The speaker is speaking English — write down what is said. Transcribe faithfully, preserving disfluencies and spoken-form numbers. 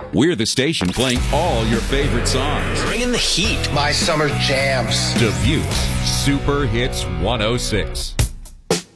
We're the station playing all your favorite songs. Bring in the heat. My summer jams. Dubuque's Super Hits one oh six.